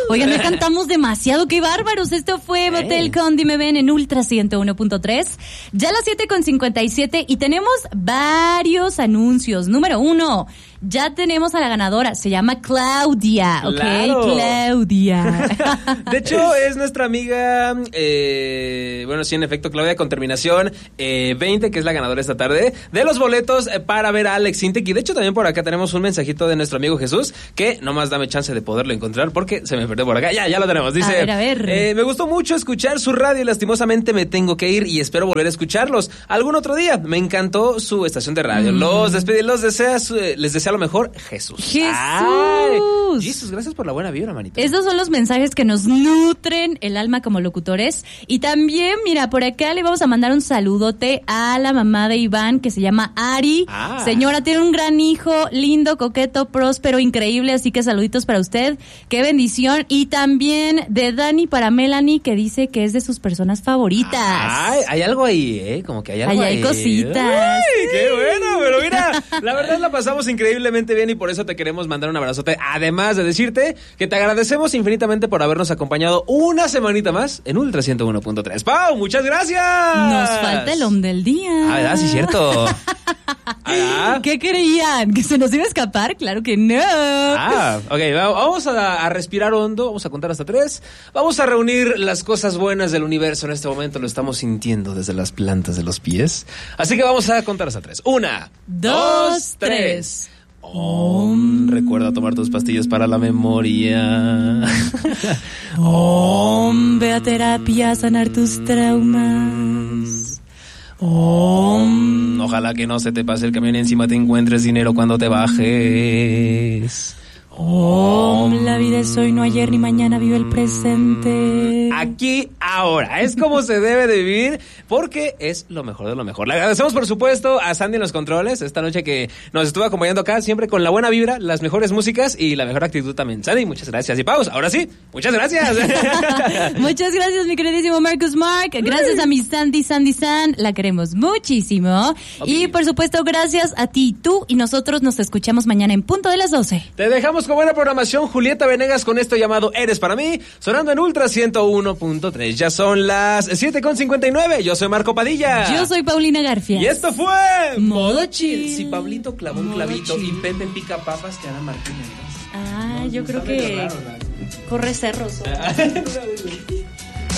Oigan, ya cantamos demasiado, qué bárbaros. Esto fue Motel Con, Dime Ven en Ultra 101.3. Ya a las 7:57 y tenemos varios anuncios. Número 1, ya tenemos a la ganadora. Se llama Claudia, Claro. ¿ok? Claudia. De hecho, es nuestra amiga, bueno, sí, en efecto, Claudia, con terminación 20, que es la ganadora esta tarde, de los boletos para ver a Alex Sintek. Y de hecho, también por acá tenemos un mensajito de nuestro amigo Jesús, que nomás dame chance de poderlo encontrar, porque se me perdió por acá. Ya lo tenemos. Dice, a ver. Me gustó mucho escuchar su radio y lastimosamente me tengo que ir y espero volver a escucharlos algún otro día. Me encantó su estación de radio. Les desea lo mejor, Jesús. Ay, Jesús, gracias por la buena vibra, manito. Esos son los mensajes que nos nutren el alma como locutores. Y también, mira, por acá le vamos a mandar un saludote a la mamá de Iván, que se llama Ari. Señora, tiene un gran hijo, lindo, coqueto, próspero, increíble, así que saluditos para usted. Qué bendición. Y también de Dani para Melanie, que dice que es de sus personas favoritas. Ay, hay algo ahí, como que hay algo ahí. Hay cositas. Ay, qué bueno, pero mira, la verdad la pasamos increíblemente bien y por eso te queremos mandar un abrazote. Además de decirte que te agradecemos infinitamente por habernos acompañado una semanita más en Ultra 101.3. Pau, muchas gracias. Nos falta el hombre del día. ¿Verdad? Sí, cierto. ¿Qué creían? ¿Que se nos iba a escapar? Claro que no. Ok, vamos a respirar hondo, vamos a contar hasta 3. Vamos a reunir las cosas buenas del universo. En este momento lo estamos sintiendo desde las plantas de los pies. Así que vamos a contar hasta 3. 1, 2, 3. Recuerda tomar tus pastillas para la memoria. Ve a terapia a sanar tus traumas. Ojalá que no se te pase el camión y encima te encuentres dinero cuando te bajes. La vida es hoy, no ayer ni mañana, vive el presente. Aquí, ahora, es como se debe de vivir, porque es lo mejor de lo mejor. Le agradecemos, por supuesto, a Sandy en los controles, esta noche que nos estuvo acompañando acá, siempre con la buena vibra, las mejores músicas y la mejor actitud también. Sandy, muchas gracias. Y Paus, ahora sí, muchas gracias. Muchas gracias, mi queridísimo Marcus Mark. Gracias a mi Sandy, la queremos muchísimo. Y, por supuesto, gracias a ti, tú y nosotros nos escuchamos mañana en punto de las 12. Te dejamos con buena programación, Julieta Venegas con esto llamado Eres para mí, sonando en Ultra 101.3. Ya son las 7:59. Yo soy Marco Padilla. Yo soy Paulina Garfias. Y esto fue Modo Chill. Si Pablito clavó un clavito y Pepe pica papas, te hará Martín. Yo creo que corre cerros.